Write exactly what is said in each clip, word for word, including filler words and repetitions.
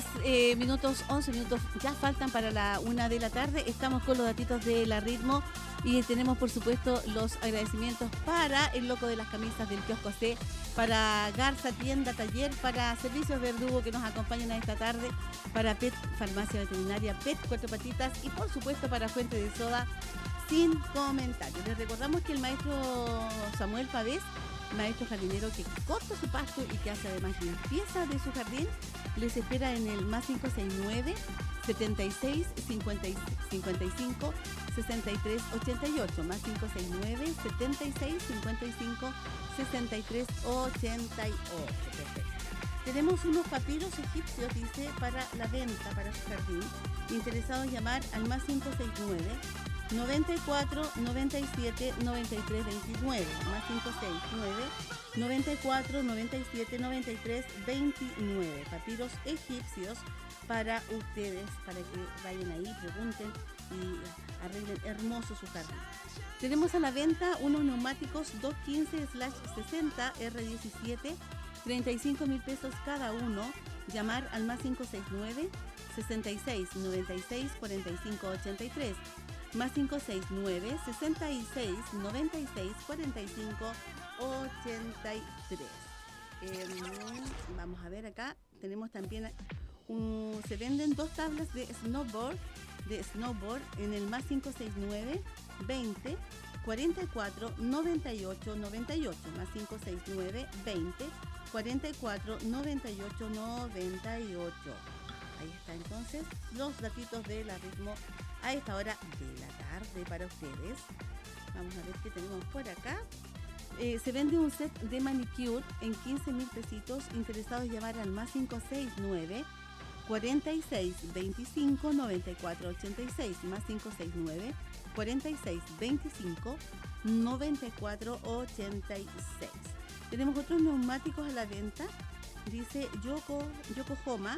diez eh, minutos, once minutos, ya faltan para la una de la tarde. Estamos con los datitos de la Ritmo y tenemos, por supuesto, los agradecimientos para el loco de las camisas del kiosco C, para Garza Tienda Taller, para Servicios Verdugo que nos acompañan a esta tarde, para Pet Farmacia Veterinaria Pet Cuatro Patitas y, por supuesto, para Fuente de Soda Sin Comentarios. Les recordamos que el maestro Samuel Pavés, maestro jardinero que corta su pasto y que hace además limpieza de su jardín, les espera en el más cinco seis nueve, setenta y seis, cincuenta y cinco, sesenta y tres ochenta y ocho, más cinco seis nueve, setenta y seis, cincuenta y cinco, sesenta y tres ochenta y ocho. Perfecto. Tenemos unos papiros egipcios, dice, para la venta, para su jardín. Interesados en llamar al más cinco seis nueve, noventa y cuatro, noventa y siete, noventa y tres veintinueve, más cinco seis nueve, noventa y cuatro, noventa y siete, noventa y tres veintinueve. Papiros egipcios para ustedes, para que vayan ahí, pregunten y arreglen hermoso su jardín. Tenemos a la venta unos neumáticos doscientos quince sesenta R diecisiete, treinta y cinco mil pesos cada uno. Llamar al más cinco seis nueve, sesenta y seis, noventa y seis, cuarenta y cinco ochenta y tres, más cinco seis nueve, sesenta y seis, noventa y seis, cuarenta y cinco ochenta y tres. Eh, vamos a ver acá, tenemos también un, se venden dos tablas de snowboard, de snowboard en el más cinco seis nueve, veinte, cuarenta y cuatro, noventa y ocho noventa y ocho, más cinco seis nueve, veinte, cuarenta y cuatro, noventa y ocho noventa y ocho. Ahí está entonces los datitos de la Ritmo a esta hora de la tarde para ustedes. Vamos a ver qué tenemos por acá. Eh, se vende un set de manicure en quince mil pesitos. Interesados llamar al más cinco seis nueve, cuarenta y seis, veinticinco, noventa y cuatro ochenta y seis, más cinco seis nueve, cuarenta y seis, veinticinco, noventa y cuatro ochenta y seis. Tenemos otros neumáticos a la venta. Dice Yoko, Yokohama.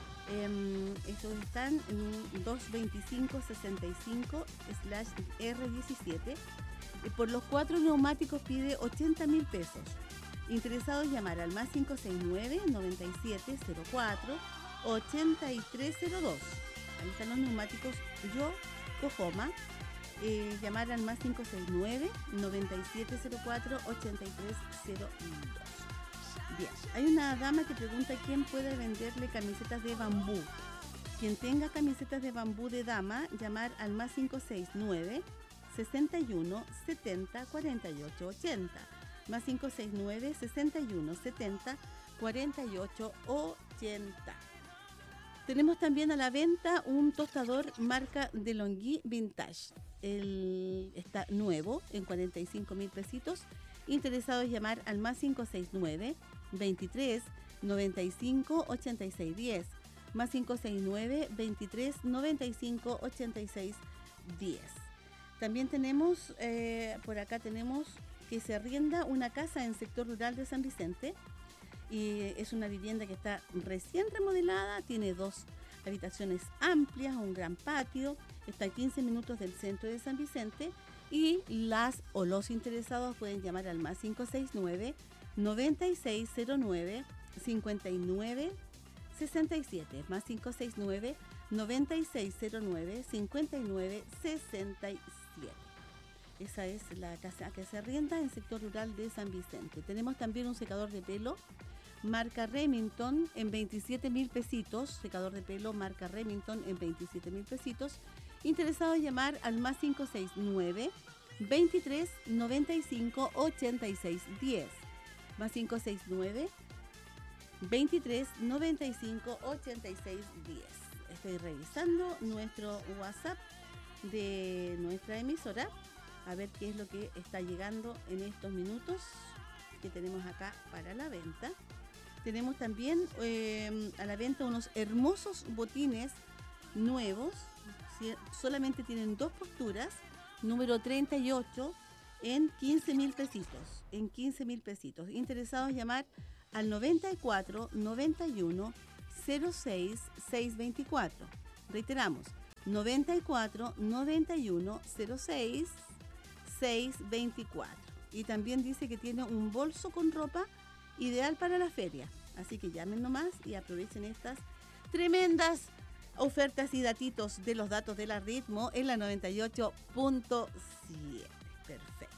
Eh, estos están en doscientos veinticinco sesenta y cinco slash R diecisiete. Eh, por los cuatro neumáticos pide ochenta mil pesos. Interesados llamar al más cinco seis nueve, noventa y siete, cero cuatro, ochenta y tres cero dos. Ahí están los neumáticos Yokohama. Eh, llamar al más cinco seis nueve, noventa y siete cero cuatro, ochenta y tres cero dos. Bien, hay una dama que pregunta quién puede venderle camisetas de bambú. Quien tenga camisetas de bambú de dama, llamar al más cinco seis nueve, sesenta y uno, setenta, cuarenta y ocho ochenta, más cinco seis nueve, sesenta y uno, setenta, cuarenta y ocho ochenta. Tenemos también a la venta un tostador marca DeLonghi Vintage. El, está nuevo en cuarenta y cinco mil pesitos. Interesados llamar al más cinco seis nueve, veintitrés, noventa y cinco, ochenta y seis diez, más cinco seis nueve, veintitrés, noventa y cinco, ochenta y seis diez. También tenemos, eh, por acá tenemos que se arrienda una casa en sector rural de San Vicente y es una vivienda que está recién remodelada, tiene dos habitaciones amplias, un gran patio, está a quince minutos del centro de San Vicente y las o los interesados pueden llamar al más cinco seis nueve, noventa y seis cero nueve, cincuenta y nueve sesenta y siete, más cinco seis nueve, noventa y seis cero nueve, cincuenta y nueve sesenta y siete. Esa es la casa que se arrienda en sector rural de San Vicente. Tenemos también un secador de pelo marca Remington en veintisiete mil pesitos, secador de pelo marca Remington en veintisiete mil pesitos. Interesado en llamar al más cinco seis nueve, veintitrés, noventa y cinco, ochenta y seis diez, más cinco seis nueve, veintitrés, noventa y cinco, ochenta y seis diez. Estoy revisando nuestro WhatsApp de nuestra emisora a ver qué es lo que está llegando en estos minutos que tenemos acá para la venta. Tenemos también eh, a la venta unos hermosos botines nuevos, ¿sí? Solamente tienen dos posturas, número treinta y ocho en quince mil pesitos, en quince mil pesitos. Interesados llamar al noventa y cuatro, noventa y uno, cero seis, seiscientos veinticuatro. Reiteramos, noventa y cuatro, noventa y uno, cero seis, seiscientos veinticuatro. Y también dice que tiene un bolso con ropa ideal para la feria. Así que llamen nomás y aprovechen estas tremendas ofertas y datitos de los datos de la Ritmo en la noventa y ocho punto siete. Perfecto.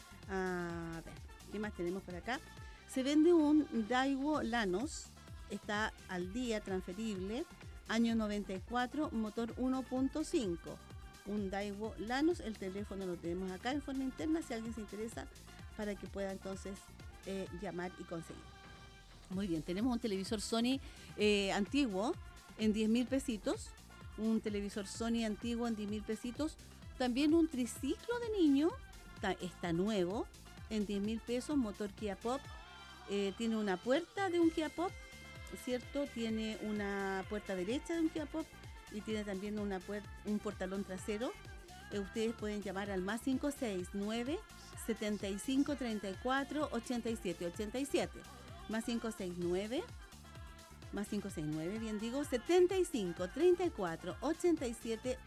A ver, ¿qué más tenemos por acá? Se vende un Daewoo Lanos, está al día, transferible, año noventa y cuatro, motor uno punto cinco. Un Daewoo Lanos, el teléfono lo tenemos acá en forma interna, si alguien se interesa, para que pueda entonces eh, llamar y conseguir. Muy bien, tenemos un televisor Sony eh, antiguo en diez mil pesitos, un televisor Sony antiguo en diez mil pesitos, también un triciclo de niño, está, está nuevo, en diez mil pesos, motor Kia Pop, eh, tiene una puerta de un Kia Pop, ¿cierto? Tiene una puerta derecha de un Kia Pop y tiene también una puer- un portalón trasero. Eh, ustedes pueden llamar al más cinco seis nueve, setenta y cinco, treinta y cuatro, ochenta y siete, ochenta y siete, más cinco seis nueve, más cinco seis nueve, bien digo, setenta y cinco, treinta y cuatro, ochenta y siete,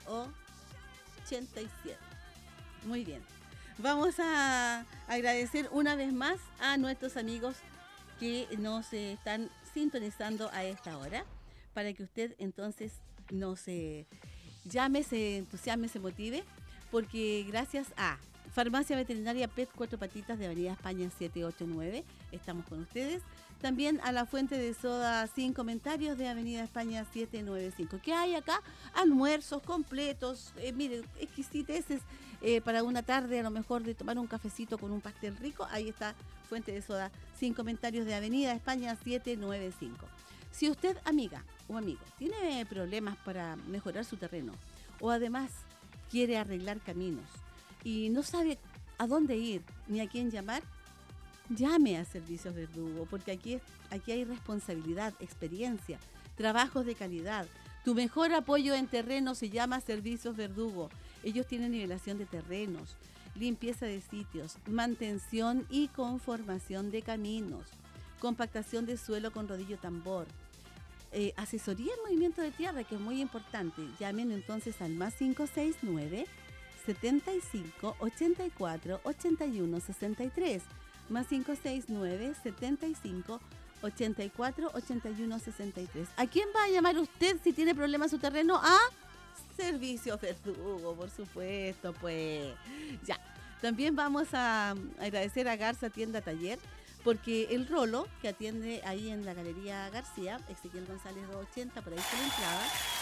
ochenta y siete. Muy bien. Vamos a agradecer una vez más a nuestros amigos que nos eh, están sintonizando a esta hora, para que usted entonces nos eh, llame, se entusiasme, se motive, porque gracias a Farmacia Veterinaria Pet Cuatro Patitas de Avenida España siete ocho nueve, estamos con ustedes. También a la Fuente de Soda Sin Comentarios de Avenida España siete nueve cinco. ¿Qué hay acá? Almuerzos completos, eh, miren, exquisiteces eh, para una tarde, a lo mejor de tomar un cafecito con un pastel rico. Ahí está Fuente de Soda Sin Comentarios de Avenida España siete nueve cinco. Si usted, amiga o amigo, tiene problemas para mejorar su terreno o además quiere arreglar caminos y no sabe a dónde ir ni a quién llamar, llame a Servicios Verdugo, porque aquí, aquí hay responsabilidad, experiencia, trabajos de calidad. Tu mejor apoyo en terreno se llama Servicios Verdugo. Ellos tienen nivelación de terrenos, limpieza de sitios, mantención y conformación de caminos, compactación de suelo con rodillo tambor, eh, asesoría en movimiento de tierra, que es muy importante. Llamen entonces al más cinco seis nueve, setenta y cinco, ochenta y cuatro, ochenta y uno, sesenta y tres, más cinco seis nueve, setenta y cinco, ochenta y cuatro, ochenta y uno, sesenta y tres. ¿A quién va a llamar usted si tiene problemas en su terreno? A Servicios Verdugo, por supuesto, pues. Ya. También vamos a agradecer a Garza Tienda Taller, porque el Rolo, que atiende ahí en la Galería García, Ezequiel González doscientos ochenta, por ahí está la entrada.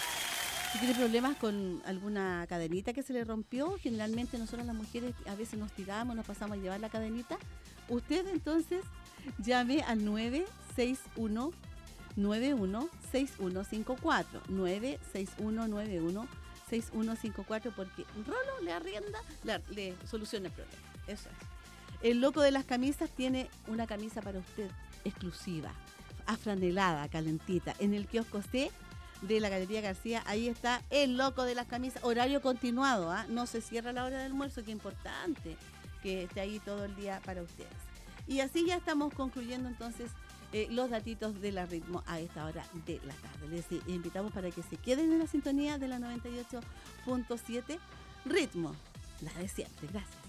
Si tiene problemas con alguna cadenita que se le rompió, generalmente nosotros las mujeres a veces nos tiramos, nos pasamos a llevar la cadenita. Usted entonces llame al nueve seis uno, nueve uno, seis uno cinco cuatro, nueve seis uno, nueve uno, seis uno cinco cuatro, porque Rolo le arrienda, le, le soluciona el problema. Eso es. El Loco de las Camisas tiene una camisa para usted exclusiva, afranelada, calentita, en el kiosco C de la Galería García. Ahí está el Loco de las Camisas, horario continuado, ¿eh? No se cierra la hora del almuerzo, que importante que esté ahí todo el día para ustedes. Y así ya estamos concluyendo entonces eh, los datitos de la Ritmo a esta hora de la tarde. Les eh, invitamos para que se queden en la sintonía de la noventa y ocho punto siete Ritmo, la de siempre. Gracias.